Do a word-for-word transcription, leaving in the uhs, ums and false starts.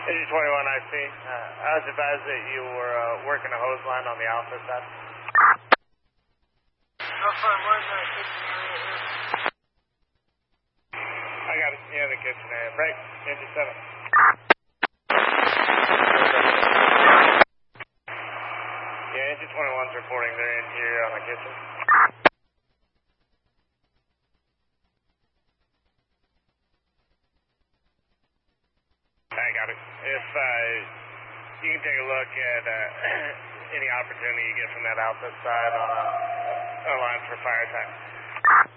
Engine twenty-one, I see. Uh, I was advised that you were uh, working a hose line on the alpha side. Alpha, we're in the kitchen area here. I got it. Yeah, the kitchen area. Break. Engine seven. Yeah, engine twenty-one's reporting their interior on the kitchen. I got it. If uh, you can take a look at uh, any opportunity you get from that output side on a, a line for fire time.